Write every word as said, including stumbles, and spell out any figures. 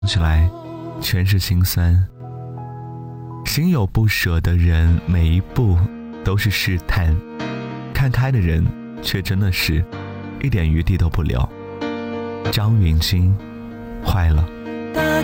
起来全是心酸。心有不舍的人，每一步都是试探，看开的人却真的是一点余地都不留。张芸京，坏了。